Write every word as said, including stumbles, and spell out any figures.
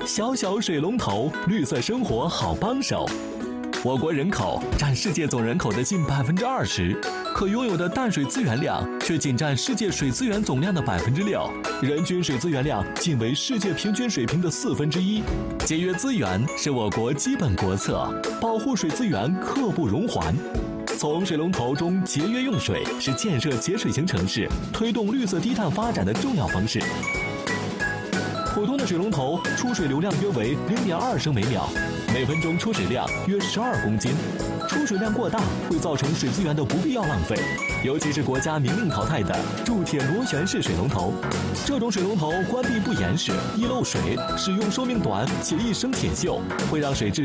小小水龙头，绿色生活好帮手。我国人口占世界总人口的近百分之二十，可拥有的淡水资源量却仅占世界水资源总量的百分之六，人均水资源量仅为世界平均水平的四分之一。节约资源是我国基本国策，保护水资源刻不容缓。从水龙头中节约用水是建设节水型城市、推动绿色低碳发展的重要方式。普通的水龙头出水流量约为零点二升每秒，每分钟出水量约十二公斤。出水量过大会造成水资源的不必要浪费，尤其是国家明令淘汰的铸铁螺旋式水龙头。这种水龙头关闭不严实、易漏水，使用寿命短且易生铁锈，会让水质